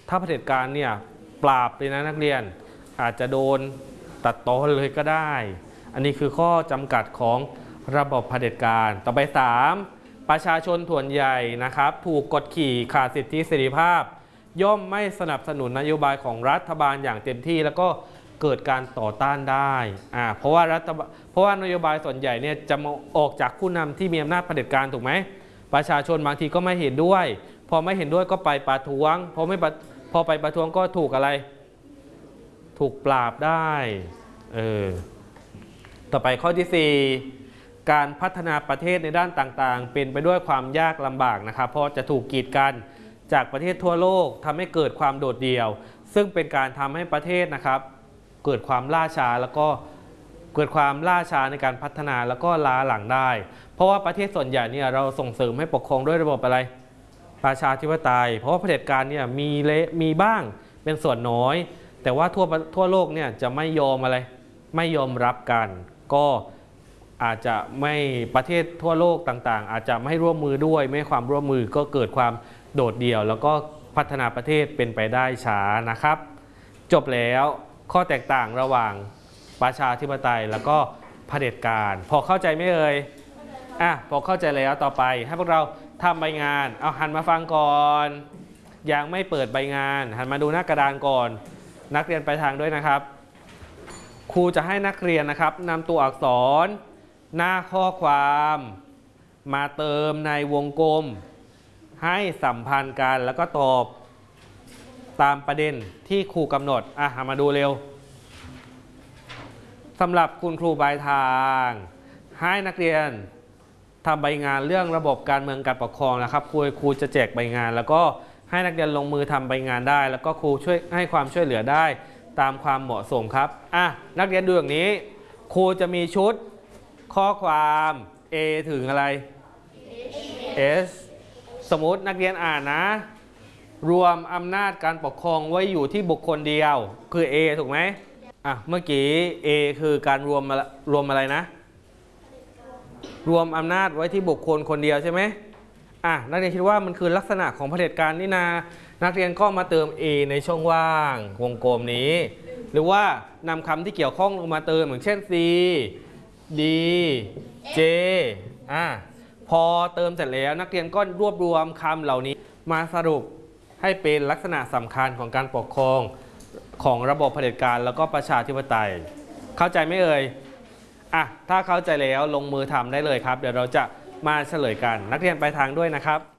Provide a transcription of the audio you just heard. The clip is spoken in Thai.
ถ้าเผด็จการเนี่ยปราบเลยนะนักเรียนอาจจะโดนตัดตอนเลยก็ได้อันนี้คือข้อจำกัดของระบบเผด็จการต่อไป3ประชาชนส่วนใหญ่นะครับถูกกดขี่ขาดสิทธิเสรีภาพย่อมไม่สนับสนุนนโยบายของรัฐบาลอย่างเต็มที่แล้วก็เกิดการต่อต้านได้เพราะว่านโยบายส่วนใหญ่เนี่ยจะออกจากผู้นำที่มีอำนาจเผด็จการถูกไหมประชาชนบางทีก็ไม่เห็นด้วยพอไม่เห็นด้วยก็ไปประท้วงพอไปประท้วงก็ถูกอะไรถูกปราบได้ต่อไปข้อที่4การพัฒนาประเทศในด้านต่างๆเป็นไปด้วยความยากลำบากนะครับเพราะจะถูกกีดกันจากประเทศทั่วโลกทำให้เกิดความโดดเดี่ยวซึ่งเป็นการทำให้ประเทศนะครับเกิดความล่าช้าแล้วก็เกิดความล่าช้าในการพัฒนาแล้วก็ล้าหลังได้เพราะว่าประเทศส่วนใหญ่เนี่ยเราส่งเสริมให้ปกครองด้วยระบบอะไรประชาธิปไตยเพราะว่าเผด็จการเนี่ยมีบ้างเป็นส่วนน้อยแต่ว่าทั่วโลกเนี่ยจะไม่ยอมอะไรไม่ยอมรับกันก็อาจจะไม่ประเทศทั่วโลกต่างๆอาจจะไม่ร่วมมือด้วยไม่ความร่วมมือก็เกิดความโดดเดี่ยวแล้วก็พัฒนาประเทศเป็นไปได้ช้านะครับจบแล้วข้อแตกต่างระหว่างประชาธิปไตยแล้วก็เผด็จการพอเข้าใจไหมเอ่ยพอเข้าใจแล้วต่อไปให้พวกเราทำใบงานเอาหันมาฟังก่อนยังไม่เปิดใบงานหันมาดูหน้ากระดานก่อนนักเรียนไปทางด้วยนะครับครูจะให้นักเรียนนะครับนำตัวอักษรหน้าข้อความมาเติมในวงกลมให้สัมพันธ์กันแล้วก็ตอบตามประเด็นที่ครูกำหนดมาดูเร็วสำหรับคุณครูปลายทางให้นักเรียนทำใบงานเรื่องระบบการเมืองการปกครองนะครับครูจะแจกใบงานแล้วก็ให้นักเรียนลงมือทำใบงานได้แล้วก็ครูช่วยให้ความช่วยเหลือได้ตามความเหมาะสมครับนักเรียนดูอย่างนี้ครูจะมีชุดข้อความ A ถึงอะไร S สมมุตินักเรียนอ่านนะรวมอำนาจการปกครองไว้อยู่ที่บุคคลเดียวคือ A ถูกไหมเมื่อกี้ A คือการรวมอะไรนะรวมอำนาจไว้ที่บุคคลคนเดียวใช่ไหมนักเรียนคิดว่ามันคือลักษณะของเผด็จการนี่นานักเรียนก็มาเติม A ในช่องว่างวงกลมนี้หรือว่านำคำที่เกี่ยวข้องลงมาเติมอย่างเช่น C D J พอเติมเสร็จแล้วนักเรียนก็รวบรวมคำเหล่านี้มาสรุปให้เป็นลักษณะสำคัญของการปกครองของระบบเผด็จการแล้วก็ประชาธิปไตยเข้าใจไหมเอ่ยถ้าเข้าใจแล้วลงมือทำได้เลยครับเดี๋ยวเราจะมาเฉลยกันนักเรียนไปทางด้วยนะครับ